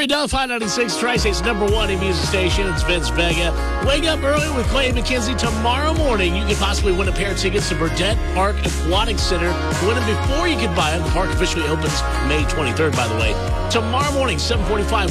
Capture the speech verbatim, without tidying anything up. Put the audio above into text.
Corey Duff, High ninety-six, Tri-State's number one in music station. It's Vince Vega. Wake up early with Clay and McKenzie tomorrow morning. You could possibly win a pair of tickets to Burdett Park Aquatic Center. Win them before you can buy them. The park officially opens May twenty-third, by the way. Tomorrow morning, seven forty-five.